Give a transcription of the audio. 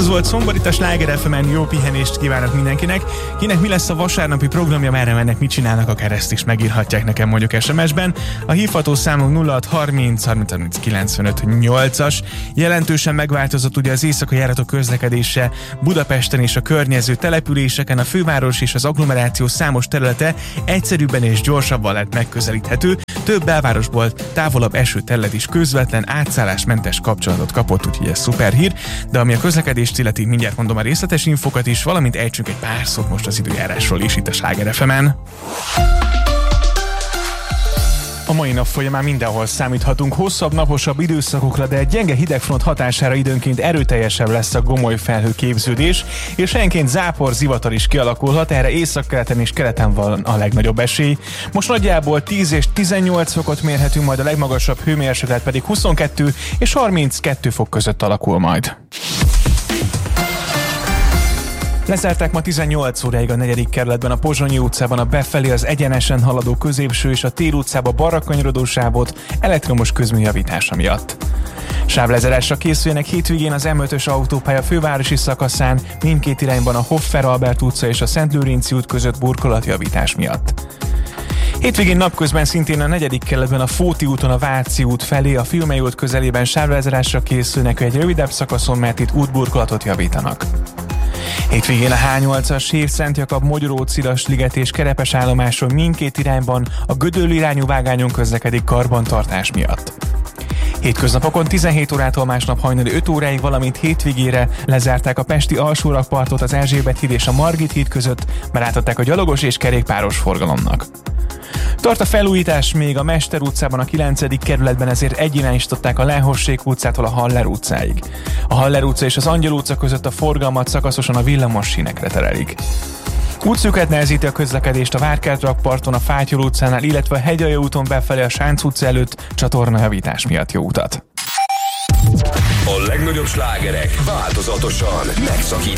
Ez volt Szombor itt a Sláger FM-en, jó pihenést kívánok mindenkinek. Kinek mi lesz a vasárnapi programja, merre mennek, mit csinálnak, akár ezt is megírhatják nekem mondjuk SMS-ben. A hívható számunk 0630 30 95 8-as. Jelentősen megváltozott ugye az éjszakai járatok közlekedése Budapesten és a környező településeken. A főváros és az agglomeráció számos területe egyszerűbben és gyorsabban lett megközelíthető. Több belvárosból távolabb eső terület is közvetlen átszállásmentes kapcsolatot kapott, úgyhogy ez szuper hír. De ami a közlekedést illeti, mindjárt mondom a részletes infokat is, valamint ejtsünk egy pár szót most az időjárásról is itt a Sláger FM-en. A mai nap folyamán mindenhol számíthatunk hosszabb, naposabb időszakokra, de egy gyenge hidegfront hatására időnként erőteljesebb lesz a gomoly felhőképződés, és helyenként zápor, zivatar is kialakulhat, erre északkeleten és keleten van a legnagyobb esély. Most nagyjából 10 és 18 fokot mérhetünk, majd a legmagasabb hőmérséklet pedig 22 és 32 fok között alakul majd. Lezárták ma 18 óráig a 4. kerületben, a Pozsonyi utcában a befelé az egyenesen haladó középső és a Tél utcába balra kanyarodó sávot elektromos közműjavítása miatt. Sávlezárásra készüljenek hétvégén az M5-ös autópálya fővárosi szakaszán, mindkét irányban a Hoffer Albert utca és a Szent Lőrinci út között burkolatjavítás miatt. Hétvégén napközben szintén a 4. kerületben a Fóti úton a Váci út felé, a Fiumei út közelében sávlezárásra készülnek egy rövidebb szakaszon, mert itt útburkolatot javítanak. Hétvégén a H8-as Hév Szent Jakab Mogyoró-Cilas-liget és Kerepes állomáson mindkét irányban a Gödöllő irányú vágányon közlekedik karbantartás miatt. Hétköznapokon 17 órától másnap hajnali 5 óráig, valamint hétvégére lezárták a pesti alsórakpartot az Erzsébet híd és a Margit híd között, mert átadták a gyalogos és kerékpáros forgalomnak. Tart a felújítás még a Mester utcában, a 9. kerületben, ezért egyirányosították a Lehossék utcától a Haller utcáig. A Haller utca és az Angyal utca között a forgalmat szakaszosan a villamos sínekre terelik. Útszűkhet nehezíti a közlekedést a Várkert rakparton, a Fátyol utcánál, illetve a Hegyalja úton befelé a Sánc utca előtt csatornajavítás miatt jó utat. A legnagyobb slágerek változatosan megszakít.